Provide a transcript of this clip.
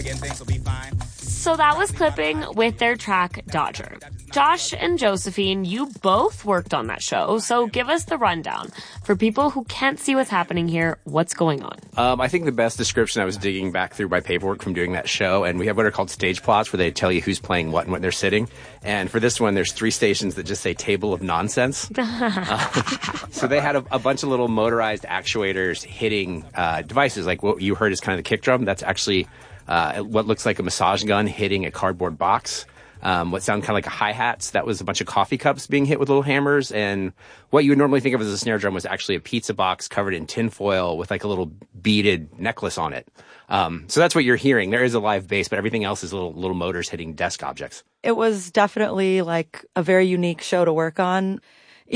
things will be fine. So that was Clipping with their track Dodger. Josh and Josephine, you both worked on that show, so give us the rundown. For people who can't see what's happening here, what's going on? I think the best description, I was digging back through my paperwork from doing that show, and we have what are called stage plots where they tell you who's playing what and what they're sitting. And for this one, there's 3 stations that just say Table of Nonsense. So they had a bunch of little motorized actuators hitting devices, like what you heard is kind of the kick drum. That's actually what looks like a massage gun hitting a cardboard box. What sound kind of like a hi-hats, that was a bunch of coffee cups being hit with little hammers. And what you would normally think of as a snare drum was actually a pizza box covered in tinfoil with like a little beaded necklace on it. So that's what you're hearing. There is a live bass, but everything else is little motors hitting desk objects. It was definitely like a very unique show to work on.